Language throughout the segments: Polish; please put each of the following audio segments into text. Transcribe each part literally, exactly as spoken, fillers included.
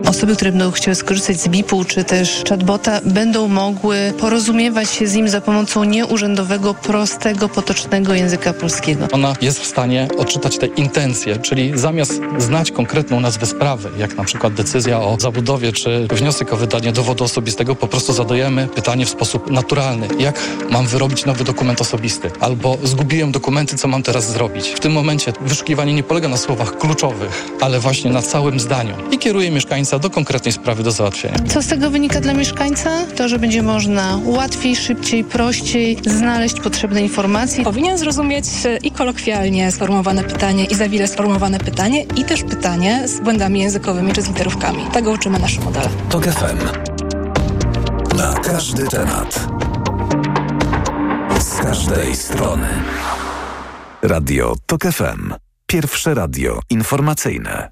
osoby, które będą chciały skorzystać z B I P-u czy też chatbota, będą mogły porozumiewać się z nim za pomocą nieurzędowego, prostego, potocznego języka polskiego. Ona jest w stanie odczytać te intencje, czyli zamiast znać konkretną nazwę sprawy, jak na przykład decyzja o zabudowie czy wniosek o wydanie dowodu osobistego, po prostu zadajemy pytanie w sposób naturalny. Jak mam wyrobić nowy dokument osobisty? Albo zgubiłem dokumenty, co mam teraz zrobić? W tym momencie wyszukiwanie nie polega na słowach kluczowych, ale właśnie na całym zdaniu i kieruje mieszkańca do konkretnej sprawy do załatwienia. Co z tego wynika dla mieszkańca? To, że będzie można łatwiej, szybciej, prościej znaleźć potrzebne informacje. Powinien zrozumieć i kolokwialnie sformułowane pytanie, i za wile sformułowane pytanie, i też pytanie z błędami językowymi czy z literówkami. Tego uczymy nasze modele. TOK F M. Na każdy temat. Z każdej strony. Radio TOK F M. Pierwsze radio informacyjne.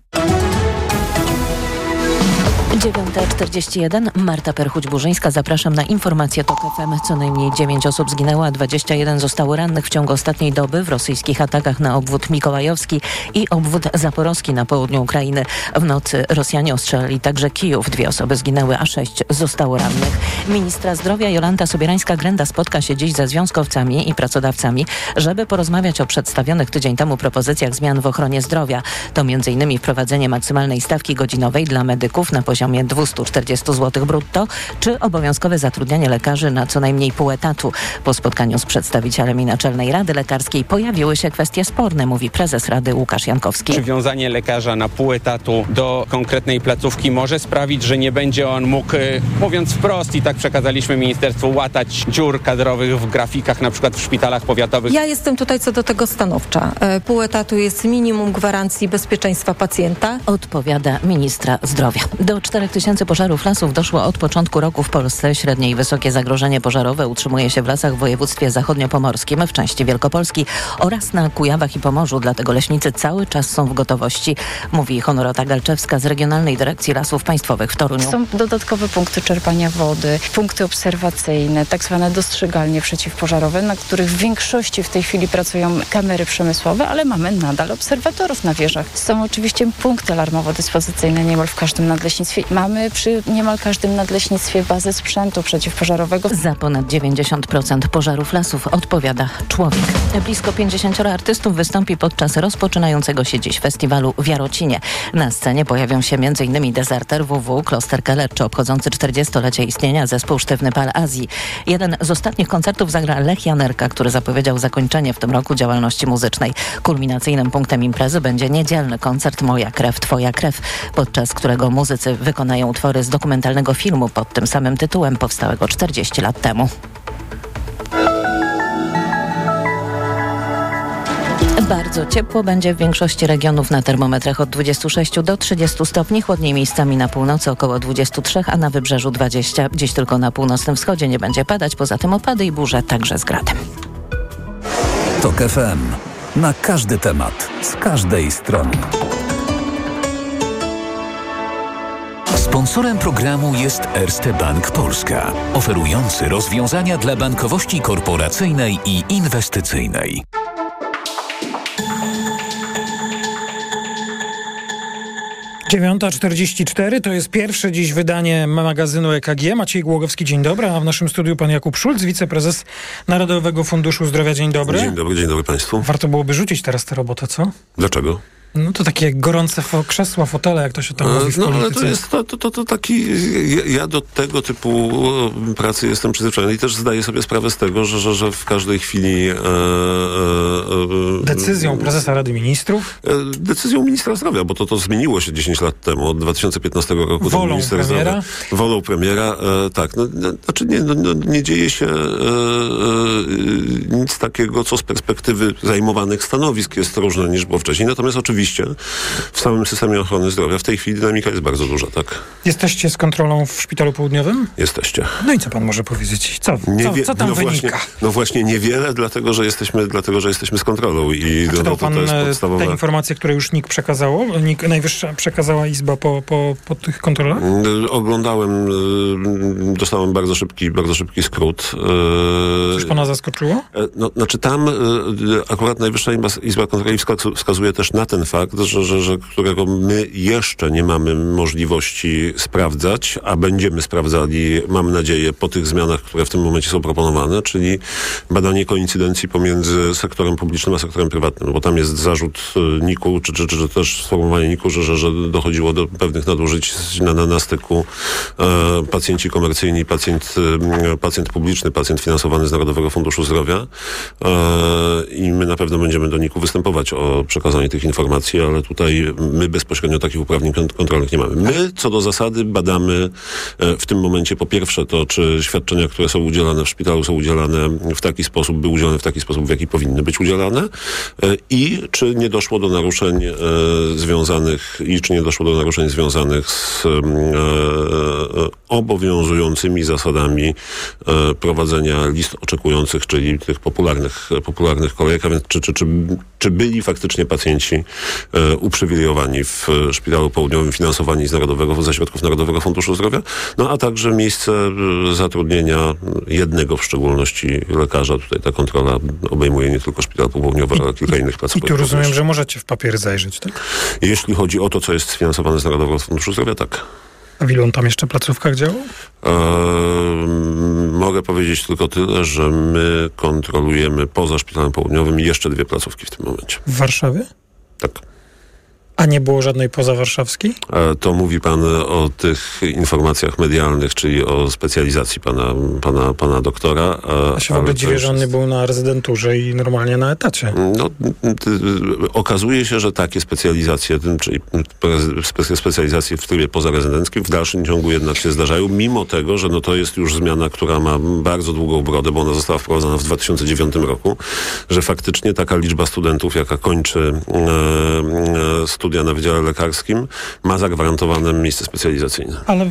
dziewiąta czterdzieści jeden. Marta Perchuć-Burzyńska. Zapraszam na informację TOK F M. Co najmniej dziewięć osób zginęło, a dwadzieścia jeden zostało rannych w ciągu ostatniej doby w rosyjskich atakach na obwód mikołajowski i obwód zaporowski na południu Ukrainy. W nocy Rosjanie ostrzelili także Kijów. Dwie osoby zginęły, a sześć zostało rannych. Ministra zdrowia Jolanta Sobierańska-Grenda spotka się dziś ze związkowcami i pracodawcami, żeby porozmawiać o przedstawionych tydzień temu propozycjach zmian w ochronie zdrowia. To między innymi wprowadzenie maksymalnej stawki godzinowej dla medyków na poziomie dwieście czterdzieści złotych brutto, czy obowiązkowe zatrudnianie lekarzy na co najmniej pół etatu. Po spotkaniu z przedstawicielami Naczelnej Rady Lekarskiej pojawiły się kwestie sporne, mówi prezes Rady Łukasz Jankowski. Przywiązanie lekarza na pół etatu do konkretnej placówki może sprawić, że nie będzie on mógł, mówiąc wprost, i tak przekazaliśmy ministerstwu, łatać dziur kadrowych w grafikach, na przykład w szpitalach powiatowych. Ja jestem tutaj co do tego stanowcza. Pół etatu jest minimum gwarancji bezpieczeństwa pacjenta. Odpowiada ministra zdrowia. Do czterech tysięcy pożarów lasów doszło od początku roku w Polsce. Średnie i wysokie zagrożenie pożarowe utrzymuje się w lasach w województwie zachodniopomorskim, w części Wielkopolski oraz na Kujawach i Pomorzu. Dlatego leśnicy cały czas są w gotowości, mówi Honorata Galczewska z Regionalnej Dyrekcji Lasów Państwowych w Toruniu. Są dodatkowe punkty czerpania wody, punkty obserwacyjne, tak zwane dostrzegalnie przeciwpożarowe, na których w większości w tej chwili pracują kamery przemysłowe, ale mamy nadal obserwatorów na wieżach. Są oczywiście punkty alarmowo-dyspozycyjne niemal w każdym nadleśnictwie. Mamy przy niemal każdym nadleśnictwie bazę sprzętu przeciwpożarowego. Za ponad dziewięćdziesiąt procent pożarów lasów odpowiada człowiek. Blisko pięćdziesięcioro artystów wystąpi podczas rozpoczynającego się dziś festiwalu w Jarocinie. Na scenie pojawią się m.in. Dezerter, W W, Kloster Keller czy obchodzący czterdziestolecie istnienia zespół Sztywny Pal Azji. Jeden z ostatnich koncertów zagra Lech Janerka, który zapowiedział zakończenie w tym roku działalności muzycznej. Kulminacyjnym punktem imprezy będzie niedzielny koncert Moja krew, twoja krew, podczas którego muzycy wykonają utwory z dokumentalnego filmu pod tym samym tytułem, powstałego czterdzieści lat temu. Bardzo ciepło będzie w większości regionów, na termometrach od dwudziestu sześciu do trzydziestu stopni, chłodniej miejscami na północy około dwudziestu trzech, a na wybrzeżu dwadzieścia. Dziś tylko na północnym wschodzie nie będzie padać, poza tym opady i burze także z gradem. TOK F M. Na każdy temat, z każdej strony. Sponsorem programu jest Erste Bank Polska, oferujący rozwiązania dla bankowości korporacyjnej i inwestycyjnej. dziewiąta czterdzieści cztery to jest pierwsze dziś wydanie magazynu E K G. Maciej Głogowski, dzień dobry, a w naszym studiu pan Jakub Szulc, wiceprezes Narodowego Funduszu Zdrowia. Dzień dobry. Dzień dobry, dzień dobry państwu. Warto byłoby rzucić teraz tę robotę, co? Dlaczego? No to takie gorące fo- krzesła, fotele, jak to się tam mówi w no, polityce. ale to jest to, to, to, to taki... Ja, ja do tego typu pracy jestem przyzwyczajony i też zdaję sobie sprawę z tego, że, że, że w każdej chwili... E, e, decyzją prezesa Rady Ministrów? E, decyzją ministra zdrowia, bo to, to zmieniło się dziesięć lat temu, od dwa tysiące piętnastego roku. Wolą minister premiera? Zdrowia, wolą premiera, e, tak. No, no, znaczy nie, no, no, nie dzieje się e, e, nic takiego, co z perspektywy zajmowanych stanowisk jest różne niż było wcześniej. Natomiast oczywiście w samym systemie ochrony zdrowia w tej chwili dynamika jest bardzo duża, tak? Jesteście z kontrolą w Szpitalu Południowym? Jesteście. No i co pan może powiedzieć? Co, nie co, wie, co tam no wynika? Właśnie, no właśnie niewiele, dlatego że jesteśmy, dlatego, że jesteśmy z kontrolą. I A czytał to, pan to jest podstawowe... te informacje, które już N I K przekazało? N I K, Najwyższa przekazała Izba po, po, po tych kontrolach? Oglądałem, dostałem bardzo szybki, bardzo szybki skrót. Coś pana zaskoczyło? No, znaczy tam akurat Najwyższa Izba Kontroli wskazuje też na ten fakt, fakt, że, że, że którego my jeszcze nie mamy możliwości sprawdzać, a będziemy sprawdzali, mam nadzieję, po tych zmianach, które w tym momencie są proponowane, czyli badanie koincydencji pomiędzy sektorem publicznym a sektorem prywatnym, bo tam jest zarzut N I K-u, czy, czy, czy też sformułowanie N I K-u, że, że, że dochodziło do pewnych nadużyć na, na, na styku e, pacjenci komercyjni, pacjent, e, pacjent publiczny, pacjent finansowany z Narodowego Funduszu Zdrowia e, i my na pewno będziemy do N I K-u występować o przekazanie tych informacji, ale tutaj my bezpośrednio takich uprawnień kontrolnych nie mamy. My co do zasady badamy e, w tym momencie po pierwsze to, czy świadczenia, które są udzielane w szpitalu są udzielane w taki sposób, by udzielane w taki sposób, w jaki powinny być udzielane e, i czy nie doszło do naruszeń e, związanych i czy nie doszło do naruszeń związanych z e, e, obowiązującymi zasadami e, prowadzenia list oczekujących, czyli tych popularnych, popularnych kolejek, a więc czy, czy, czy, czy byli faktycznie pacjenci e, uprzywilejowani w Szpitalu Południowym, finansowani z Narodowego, ze środków Narodowego Funduszu Zdrowia, no a także miejsce zatrudnienia jednego w szczególności lekarza. Tutaj ta kontrola obejmuje nie tylko Szpital Południowy, ale kilka innych placówek. I tu rozumiem, że możecie w papier zajrzeć, tak? Jeśli chodzi o to, co jest sfinansowane z Narodowego Funduszu Zdrowia, tak. A w ilu on tam jeszcze placówkach działał? Eee, mogę powiedzieć tylko tyle, że my kontrolujemy poza Szpitalem Południowym jeszcze dwie placówki w tym momencie. W Warszawie? Tak. A nie było żadnej pozawarszawskiej? E, to mówi pan o tych informacjach medialnych, czyli o specjalizacji pana, pana, pana doktora. E, ja się w ogóle dziwię, że on nie był na rezydenturze i normalnie na etacie. No, ty, okazuje się, że takie specjalizacje, czyli spe, specjalizacje w trybie pozarezydenckim w dalszym ciągu jednak się zdarzają, mimo tego, że no to jest już zmiana, która ma bardzo długą brodę, bo ona została wprowadzona w dwa tysiące dziewiątym roku, że faktycznie taka liczba studentów, jaka kończy e, e, studia na Wydziale Lekarskim, ma zagwarantowane miejsce specjalizacyjne. Ale w,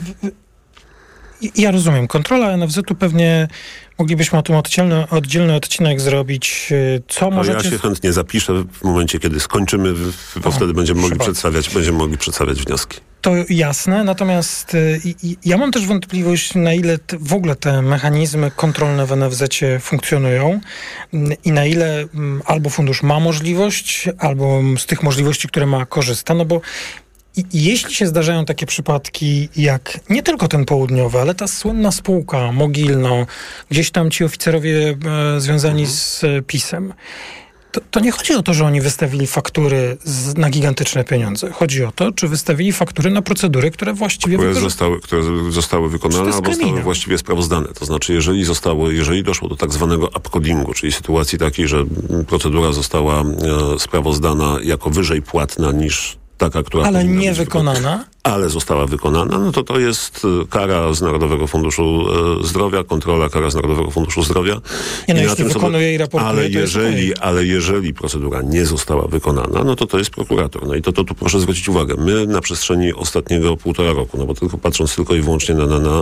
ja rozumiem. Kontrola N F Z-u pewnie moglibyśmy o tym oddzielny, oddzielny odcinek zrobić. Co możecie... Ja się chętnie zapiszę w momencie, kiedy skończymy, bo o, wtedy będziemy mogli przedstawiać, będziemy mogli przedstawiać wnioski. To jasne, natomiast y, y, ja mam też wątpliwość, na ile te, w ogóle te mechanizmy kontrolne w N F Z-cie funkcjonują y, i na ile y, albo fundusz ma możliwość, albo z tych możliwości, które ma, korzysta, no bo I, jeśli się zdarzają takie przypadki, jak nie tylko ten południowy, ale ta słynna spółka Mogilno, gdzieś tam ci oficerowie e, związani mhm. z e, PiS-em, to, to nie chodzi o to, że oni wystawili faktury z, na gigantyczne pieniądze. Chodzi o to, czy wystawili faktury na procedury, które właściwie... Które, wyko- zostały, które zostały wykonane albo zostały właściwie sprawozdane. To znaczy, jeżeli zostało, jeżeli doszło do tak zwanego upcodingu, czyli sytuacji takiej, że procedura została e, sprawozdana jako wyżej płatna niż taka, która... Ale nie wykonana? Ale została wykonana, no to to jest kara z Narodowego Funduszu e, Zdrowia, kontrola kara z Narodowego Funduszu Zdrowia. Nie, no, I jeśli wykonuje i raportuje, ale jeżeli, ale jeżeli procedura nie została wykonana, no to to jest prokurator. No i to, to tu proszę zwrócić uwagę. My na przestrzeni ostatniego półtora roku, no bo tylko patrząc tylko i wyłącznie na, na, na e,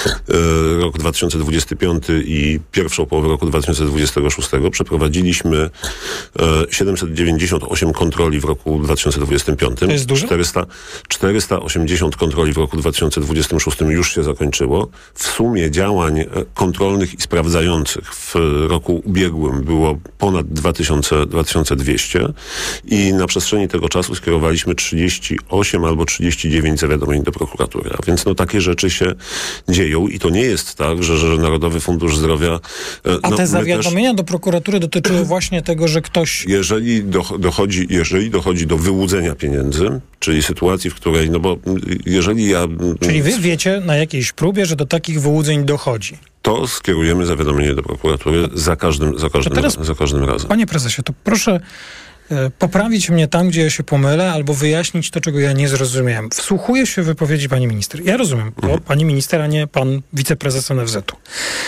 rok dwa tysiące dwudziesty piąty i pierwszą połowę roku dwa tysiące dwudziestego szóstego przeprowadziliśmy e, siedemset dziewięćdziesiąt osiem kontroli w roku dwa tysiące dwudziestym piątym. To jest dużo? czterysta, czterysta osiemdziesiąt kontroli w roku dwa tysiące dwudziestym szóstym już się zakończyło. W sumie działań kontrolnych i sprawdzających w roku ubiegłym było ponad dwa tysiące dwieście i na przestrzeni tego czasu skierowaliśmy trzydzieści osiem albo trzydzieści dziewięć zawiadomień do prokuratury. A więc no takie rzeczy się dzieją i to nie jest tak, że, że Narodowy Fundusz Zdrowia... No, A te zawiadomienia też, do prokuratury dotyczyły właśnie tego, że ktoś... Jeżeli dochodzi, jeżeli dochodzi do wyłudzenia pieniędzy, czyli sytuacji, w której, no bo jeżeli ja... Czyli wy wiecie na jakiejś próbie, że do takich wyłudzeń dochodzi? To skierujemy zawiadomienie do prokuratury za każdym, za każdym, teraz, za każdym razem. Panie prezesie, to proszę e, poprawić mnie tam, gdzie ja się pomylę, albo wyjaśnić to, czego ja nie zrozumiałem. Wsłuchuję się w wypowiedzi pani minister. Ja rozumiem, mhm. to pani minister, a nie pan wiceprezes N F Z-u.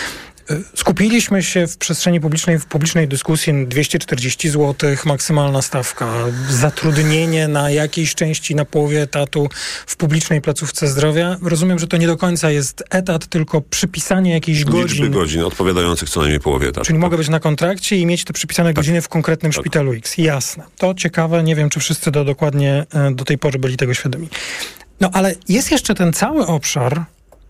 Skupiliśmy się w przestrzeni publicznej, w publicznej dyskusji dwieście czterdzieści złotych, maksymalna stawka, zatrudnienie na jakiejś części, na połowie etatu w publicznej placówce zdrowia. Rozumiem, że to nie do końca jest etat, tylko przypisanie jakichś godzin. Liczby godzin odpowiadających co najmniej połowie etatu. Czyli mogę być na kontrakcie i mieć te przypisane tak. godziny w konkretnym tak. szpitalu X. Jasne. To ciekawe, nie wiem, czy wszyscy do, dokładnie do tej pory byli tego świadomi. No ale jest jeszcze ten cały obszar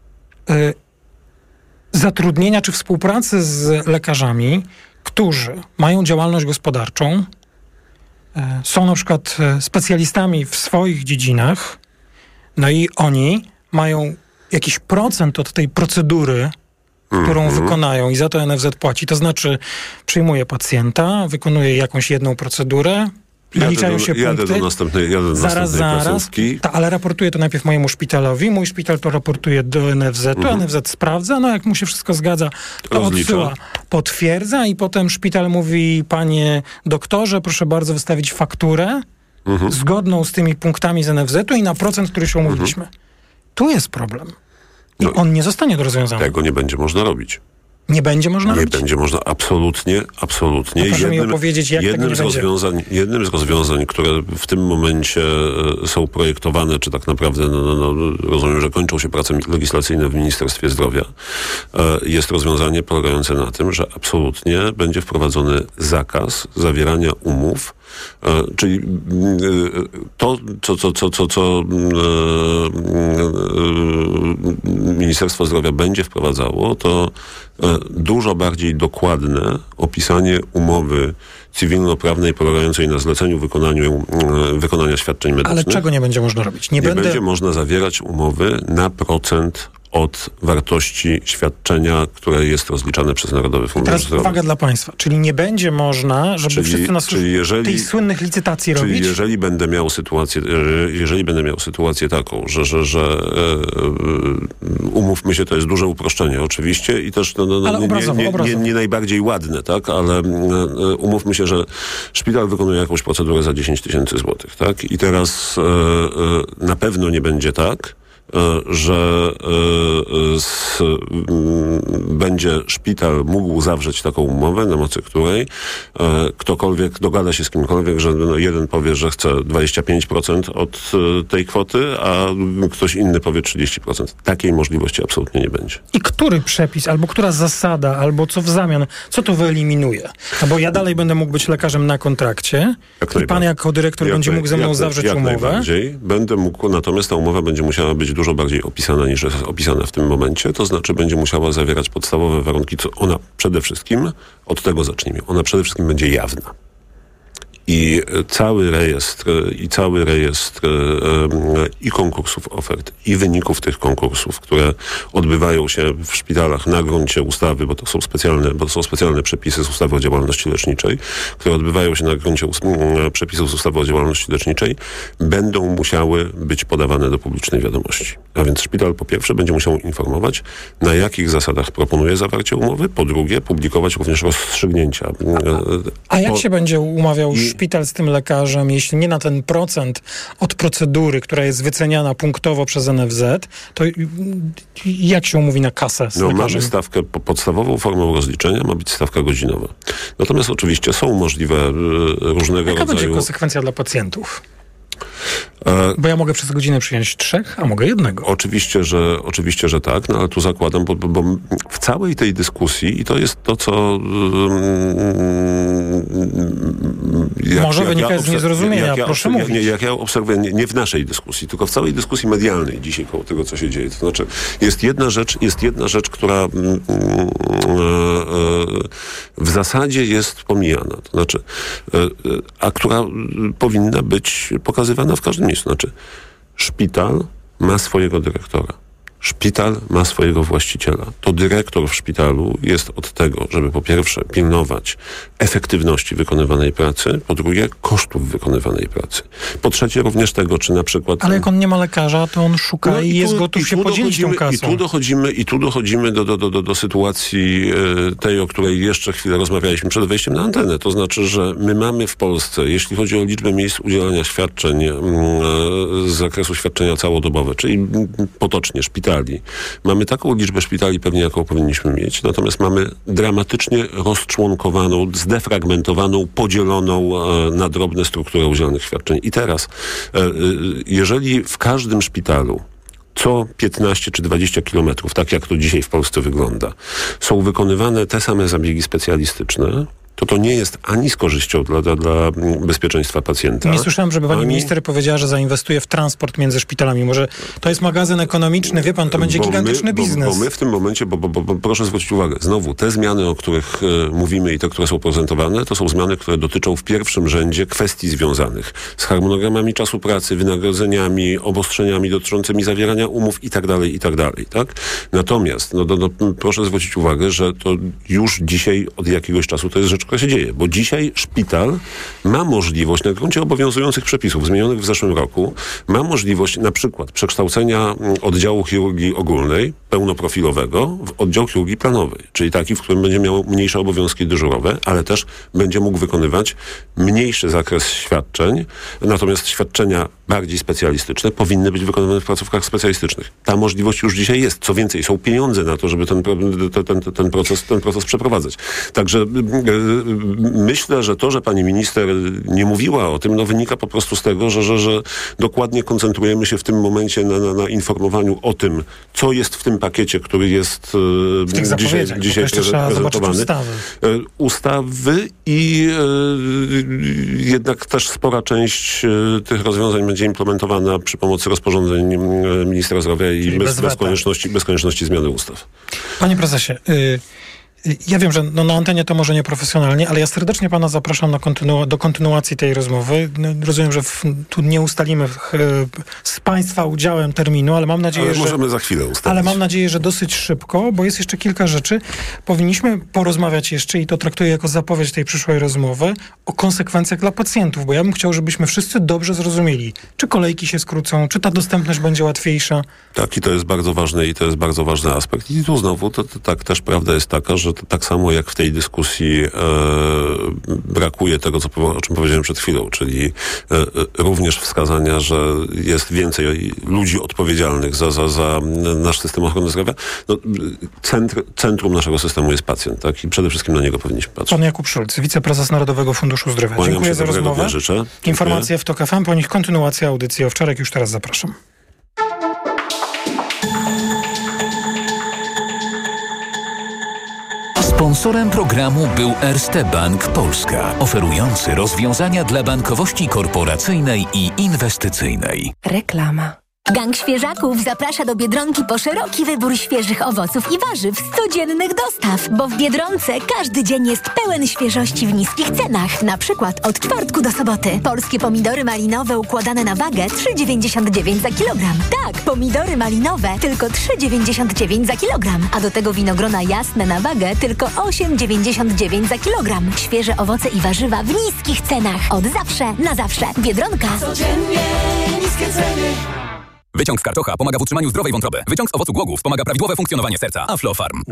y, zatrudnienia czy współpracy z lekarzami, którzy mają działalność gospodarczą są na przykład specjalistami w swoich dziedzinach, no i oni mają jakiś procent od tej procedury, którą mm-hmm. wykonają i za to N F Z płaci. To znaczy przyjmuje pacjenta, wykonuje jakąś jedną procedurę, Wyliczają się jadę punkty. Do następnej, jadę do zaraz, następnej zaraz. Ta, ale raportuję to najpierw mojemu szpitalowi. Mój szpital to raportuje do N F Z-u. Mhm. N F Z sprawdza. No jak mu się wszystko zgadza, to rozlicza, odsyła, potwierdza i potem szpital mówi: panie doktorze, proszę bardzo wystawić fakturę mhm. zgodną z tymi punktami z N F Z-u i na procent, który się umówiliśmy. Mhm. Tu jest problem. I no, on nie zostanie do rozwiązania. Tego nie będzie można robić. Nie będzie można Nie robić? będzie można, absolutnie, absolutnie. No proszę jednym, mi opowiedzieć, jak jednym tego nie z będzie. rozwiązań, jednym z rozwiązań, które w tym momencie są projektowane, czy tak naprawdę, no, no, no, rozumiem, że kończą się prace legislacyjne w Ministerstwie Zdrowia, jest rozwiązanie polegające na tym, że absolutnie będzie wprowadzony zakaz zawierania umów, czyli to, co, co, co, co, co Ministerstwo Zdrowia będzie wprowadzało, to dużo bardziej dokładne opisanie umowy cywilnoprawnej polegającej na zleceniu, wykonaniu, wykonania świadczeń medycznych. Ale czego nie będzie można robić? Nie, nie będę... będzie można zawierać umowy na procent od wartości świadczenia, które jest rozliczane przez Narodowy Fundusz Teraz Zdrowia. uwaga dla państwa. Czyli nie będzie można, żeby czyli, wszyscy nas czyli jeżeli, tych słynnych licytacji czyli robić? jeżeli będę miał sytuację, jeżeli będę miał sytuację taką, że, że, że e, umówmy się, to jest duże uproszczenie oczywiście i też no, no, ale nie, obrazowo, nie, nie, obrazowo. nie, nie najbardziej ładne, tak? Ale e, umówmy się, że szpital wykonuje jakąś procedurę za dziesięć tysięcy złotych, tak? I teraz e, e, na pewno nie będzie tak, że z, będzie szpital mógł zawrzeć taką umowę, na mocy której ktokolwiek dogada się z kimkolwiek, że no jeden powie, że chce dwadzieścia pięć procent od tej kwoty, a ktoś inny powie trzydzieści procent. Takiej możliwości absolutnie nie będzie. I który przepis, albo która zasada, albo co w zamian, co to wyeliminuje? No bo ja dalej będę mógł być lekarzem na kontrakcie i pan jako dyrektor jak będzie mógł ze mną jak, zawrzeć jak umowę. Najbardziej. Będę mógł, natomiast ta umowa będzie musiała być dużo bardziej opisana niż jest opisana w tym momencie, to znaczy będzie musiała zawierać podstawowe warunki, co ona przede wszystkim, od tego zacznijmy, ona przede wszystkim będzie jawna. I cały rejestr, i cały rejestr e, i konkursów ofert, i wyników tych konkursów, które odbywają się w szpitalach na gruncie ustawy, bo to są specjalne, bo to są specjalne przepisy z ustawy o działalności leczniczej, które odbywają się na gruncie us- przepisów z ustawy o działalności leczniczej, będą musiały być podawane do publicznej wiadomości. A więc szpital po pierwsze będzie musiał informować, na jakich zasadach proponuje zawarcie umowy, po drugie publikować również rozstrzygnięcia. A, a jak po, się będzie umawiał i, szpital z tym lekarzem, jeśli nie na ten procent od procedury, która jest wyceniana punktowo przez N F Z, to jak się umówi na kasę z no, lekarzem? Mamy stawkę, podstawową formą rozliczenia ma być stawka godzinowa. Natomiast oczywiście są możliwe y, różnego Jaka rodzaju... będzie konsekwencja dla pacjentów? Bo ja mogę przez godzinę przyjąć trzech, a mogę jednego. Oczywiście, że, oczywiście, że tak, no ale tu zakładam, bo, bo, bo w całej tej dyskusji, i to jest to, co... Jak, Może jak wynika ja z niezrozumienia, jak ja proszę obserw- mówić. Nie, jak ja obserwuję, nie, nie w naszej dyskusji, tylko w całej dyskusji medialnej dzisiaj koło tego, co się dzieje. To znaczy, jest jedna rzecz, jest jedna rzecz, która mm, mm, w zasadzie jest pomijana. To znaczy, a która powinna być pokazywana w każdym miejscu. Znaczy, szpital ma swojego dyrektora. Szpital ma swojego właściciela. To dyrektor w szpitalu jest od tego, żeby po pierwsze pilnować efektywności wykonywanej pracy, po drugie kosztów wykonywanej pracy. Po trzecie również tego, czy na przykład... Ale jak on nie ma lekarza, to on szuka no i, i jest tu, gotów i się podzielić tą kasą. I tu dochodzimy, i tu dochodzimy do, do, do, do, do sytuacji e, tej, o której jeszcze chwilę rozmawialiśmy przed wejściem na antenę. To znaczy, że my mamy w Polsce, jeśli chodzi o liczbę miejsc udzielania świadczeń e, z zakresu świadczenia całodobowe, czyli potocznie szpital, mamy taką liczbę szpitali pewnie, jaką powinniśmy mieć, natomiast mamy dramatycznie rozczłonkowaną, zdefragmentowaną, podzieloną e, na drobne strukturę udzielonych świadczeń. I teraz, e, jeżeli w każdym szpitalu co piętnaście czy dwadzieścia kilometrów, tak jak to dzisiaj w Polsce wygląda, są wykonywane te same zabiegi specjalistyczne, to to nie jest ani z korzyścią dla, dla, dla bezpieczeństwa pacjenta. Nie słyszałem, żeby pani ani... minister powiedziała, że zainwestuje w transport między szpitalami. Może to jest magazyn ekonomiczny, wie pan, to będzie bo gigantyczny my, bo, biznes. Bo my w tym momencie, bo, bo, bo, bo proszę zwrócić uwagę, znowu te zmiany, o których e, mówimy i te, które są prezentowane, to są zmiany, które dotyczą w pierwszym rzędzie kwestii związanych z harmonogramami czasu pracy, wynagrodzeniami, obostrzeniami dotyczącymi zawierania umów i tak dalej, i tak dalej, tak? Natomiast, no, no, no, proszę zwrócić uwagę, że to już dzisiaj od jakiegoś czasu to jest rzecz, która się dzieje, bo dzisiaj szpital ma możliwość na gruncie obowiązujących przepisów zmienionych w zeszłym roku, ma możliwość na przykład przekształcenia oddziału chirurgii ogólnej, pełnoprofilowego, w oddział chirurgii planowej, czyli taki, w którym będzie miał mniejsze obowiązki dyżurowe, ale też będzie mógł wykonywać mniejszy zakres świadczeń, natomiast świadczenia bardziej specjalistyczne powinny być wykonywane w placówkach specjalistycznych. Ta możliwość już dzisiaj jest. Co więcej, są pieniądze na to, żeby ten, ten, ten, ten, proces, ten proces przeprowadzać. Także myślę, że to, że pani minister nie mówiła o tym, no wynika po prostu z tego, że, że, że dokładnie koncentrujemy się w tym momencie na, na, na informowaniu o tym, co jest w tym pakiecie, który jest w tych dzisiaj, dzisiaj prezentowany. Ustawy. ustawy i e, jednak też spora część e, tych rozwiązań będzie implementowana przy pomocy rozporządzeń e, ministra zdrowia i bez, bez, konieczności, bez konieczności zmiany ustaw. Panie prezesie, y- ja wiem, że no na antenie to może nieprofesjonalnie, ale ja serdecznie pana zapraszam na kontynu- do kontynuacji tej rozmowy. Rozumiem, że w, tu nie ustalimy w, z państwa udziałem terminu, ale mam nadzieję, ale że... możemy za chwilę ustalić. Ale mam nadzieję, że dosyć szybko, bo jest jeszcze kilka rzeczy. Powinniśmy porozmawiać jeszcze, i to traktuję jako zapowiedź tej przyszłej rozmowy, o konsekwencjach dla pacjentów, bo ja bym chciał, żebyśmy wszyscy dobrze zrozumieli, czy kolejki się skrócą, czy ta dostępność będzie łatwiejsza. Tak, i to jest bardzo ważne i to jest bardzo ważny aspekt. I tu znowu, to, to tak też prawda jest taka, że to tak samo jak w tej dyskusji e, brakuje tego, co, o czym powiedziałem przed chwilą, czyli e, również wskazania, że jest więcej ludzi odpowiedzialnych za, za, za nasz system ochrony zdrowia. No, centr, centrum naszego systemu jest pacjent, tak? I przede wszystkim na niego powinniśmy patrzeć. Pan Jakub Szulc, wiceprezes Narodowego Funduszu Zdrowia. Kłaniam Dziękuję się, za rozmowę. Dnia życzę. Informacje w TOK F M, po nich kontynuacja audycji o wczoraj. Już teraz zapraszam. Sponsorem programu był Erste Bank Polska, oferujący rozwiązania dla bankowości korporacyjnej i inwestycyjnej. Reklama. Gang Świeżaków zaprasza do Biedronki po szeroki wybór świeżych owoców i warzyw z codziennych dostaw, bo w Biedronce każdy dzień jest pełen świeżości w niskich cenach. Na przykład od czwartku do soboty. Polskie pomidory malinowe układane na wagę trzy dziewięćdziesiąt dziewięć za kilogram. Tak, pomidory malinowe tylko trzy dziewięćdziesiąt dziewięć za kilogram. A do tego winogrona jasne na wagę tylko osiem dziewięćdziesiąt dziewięć za kilogram. Świeże owoce i warzywa w niskich cenach. Od zawsze, na zawsze. Biedronka. Codziennie niskie ceny. Wyciąg z karczocha pomaga w utrzymaniu zdrowej wątroby. Wyciąg z owocu głogów pomaga prawidłowe funkcjonowanie serca. Aflofarm.